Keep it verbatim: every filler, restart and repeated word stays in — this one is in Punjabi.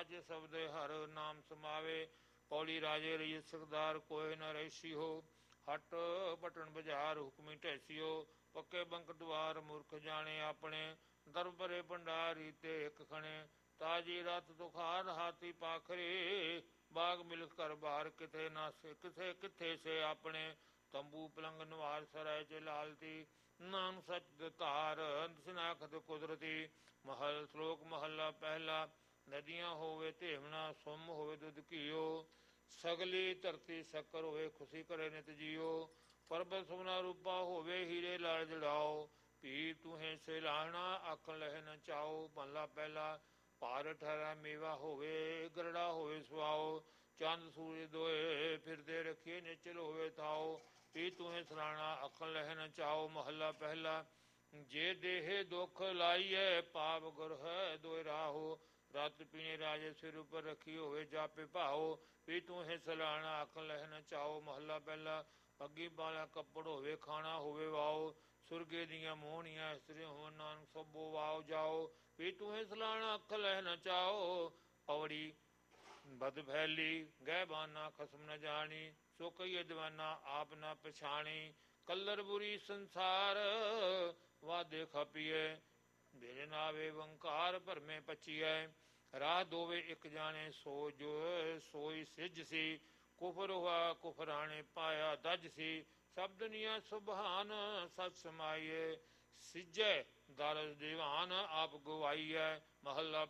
ਸਾਚੇ ਸਬਦੇ ਹਰ ਨਾਮ ਸਮਾਵੇ। ਪੌੜੀ ਰਾਜੇ ਰਈ ਸਰਦਾਰ ਕੋਇ ਨ ਰਹਿਸੀ ਹੋ। ਹਟ ਬਟਨ ਬਾਜ਼ਾਰ ਹੁਕਮੀ ਢੈਸੀਓ। ਪੱਕੇ ਬੰਕ ਦਵਾਰ ਮੂਰਖ ਜਾਣੇ ਆਪਣੇ। ਦਰ ਭਰੇ ਭੰਡਾਰੀ ਤੇ ਇੱਕ ਖਣੇ। ਤਾਜੀ ਰਤ ਤੁਖਾਰ ਹਾਥੀ ਪਾਖਰੇ। ਬਾਗ ਮਿਲਖ ਕਰ ਬਾਹਰ ਕਿਥੇ ਨਾ ਸੇ ਕਿਥੇ ਕਿੱਥੇ ਸੇ ਆਪਣੇ। ਤੰਬੂ ਪਲੰਗ ਨਵਾਰ ਸਰਾਏ ਚ ਲਾਲਤੀ। ਨਾਮ ਸਚ ਦਤਾਰ ਸਨਾਖਤ ਕੁਦਰਤੀ। ਮਹਲ ਸ਼ਲੋਕ ਮਹੱਲਾ ਪਹਿਲਾ। ਨਦੀਆਂ ਹੋਵੇ ਧੇਵਣਾ ਸੁਮ ਹੋਵੇ ਦੁੱਧ ਘੀਓ। ਸਗਲੀ ਧਰਤੀ ਸ਼ੱਕਰ ਹੋਵੇ ਖੁਸ਼ੀ ਕਰੇ ਨਿਤ ਜੀਓ। ਪਰਬਤ ਸੁਮਨਾ ਰੂਪਾ ਹੋਵੇ ਹੀਰੇ ਲਾਲ ਜੜਾਓ। ਭੀ ਤੂਹੇ ਸੇਲਾਹਣਾ ਆਖਣ ਲਹਿ ਨ ਚਾਓ। ਮਹੱਲਾ ਪਹਿਲਾ। ਭਾਰ ਠਹਿਰਾ ਮੇਵਾ ਹੋਵੇ ਗਰੜਾ ਹੋਵੇ ਸੁਆਓ। ਚੰਦ ਸੂਰਜ ਦੋਏ ਫਿਰਦੇ ਰੱਖੀਏ ਨਿਚਲ ਹੋਵੇ ਥਾਓ। ਪੀ ਤੂਹੇ ਸਲਾਣਾ ਆਖਣ ਲਹਿ ਨ ਚਾਓ। ਮਹੱਲਾ ਪਹਿਲਾ। ਜੇ ਦੇਹ ਦੁੱਖ ਲਾਈਐ ਪਾਪ ਗੁਰ ਹੈ ਦੋਇ ਰਾਹੋ। ਰਤ ਪੀਣੇ ਰਾਜੇ ਸਿਰ ਉੱਪਰ ਰੱਖੀ ਹੋਵੇ ਜਾਪੇ ਭਾਓ। ਵੀ ਤੂਹੇ ਸਲਾਣਾ ਆਖਣ ਲਹਿ ਨ ਚਾਓ। ਮਹੱਲਾ ਪਹਿਲਾ। ਅੱਗੀ ਬਾਲਾ ਕੱਪੜ ਹੋਵੇ ਖਾਣਾ ਹੋਵੇ ਵਾਓ। ਸੁਰਗੇ ਦੀਆਂ ਮੋਹਣੀਆਂ ਇਸਤਰੀ ਹੋਵਨ ਨਾਨਕ ਸਭੋ ਵਾਓ ਜਾਓ। ਵੀ ਤੂਹੇ ਸਲਾਣਾ ਆਖਣ ਲਹਿ ਨ ਚਾਓ। ਪੌੜੀ ਬਦ ਫੈਲੀ ਗਹਿਬਾਨਾ ਖਸਮ ਨ ਜਾਣੀ। ਸੋ ਕਹੀਏ ਦੀਵਾਨਾ ਆਪ ਨਾ ਪਛਾਣੀ। ਕੱਲਰ ਬੁਰੀ ਸੰਸਾਰ ਵਾਦੇ ਖਪੀਐ। ਮੇਰੇ ਨਾਵੇ ਵੰਕਾਰ ਭਰਮੇ ਪਚੀਐ। ਰਾਹ ਦੋਵੇ ਇੱਕ ਜਾਣੇ ਸੋ ਜੋ ਸੋਈ ਸਿੱਜ ਸੀ। ਕੁਫਰ ਹੋਆ ਕੁਫਰਾਣੇ ਪਾਇਆ ਦਜ ਸੀ। ਸਭ ਦੁਨੀਆ ਸੁਭਾਨ ਸਚ ਸਮਾਈਏ। ਸਿੱਜੈ ਦਰਜ ਦੀਵਾਨ ਆਪ ਗਵਾਈਐ। ਮਹੱਲਾ